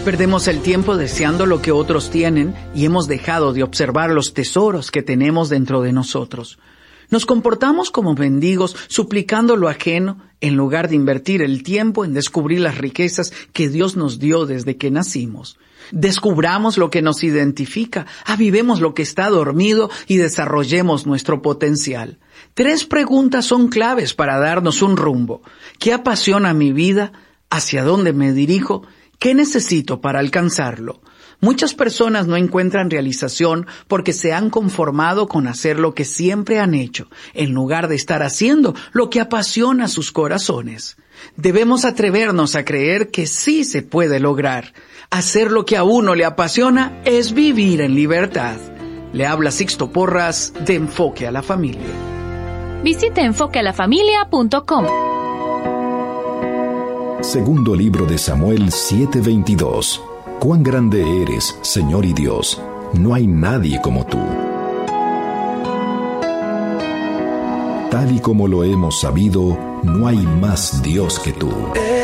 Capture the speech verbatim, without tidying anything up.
Perdemos el tiempo deseando lo que otros tienen y hemos dejado de observar los tesoros que tenemos dentro de nosotros. Nos comportamos como mendigos suplicando lo ajeno en lugar de invertir el tiempo en descubrir las riquezas que Dios nos dio desde que nacimos. Descubramos lo que nos identifica, avivemos lo que está dormido y desarrollemos nuestro potencial. Tres preguntas son claves para darnos un rumbo. ¿Qué apasiona mi vida? ¿Hacia dónde me dirijo? ¿Qué necesito para alcanzarlo? Muchas personas no encuentran realización porque se han conformado con hacer lo que siempre han hecho, en lugar de estar haciendo lo que apasiona sus corazones. Debemos atrevernos a creer que sí se puede lograr. Hacer lo que a uno le apasiona es vivir en libertad. Le habla Sixto Porras de Enfoque a la Familia. Visite enfoque a la familia punto com. Segundo libro de Samuel siete veintidós. Cuán grande eres, Señor y Dios. No hay nadie como tú. Tal y como lo hemos sabido, no hay más Dios que tú.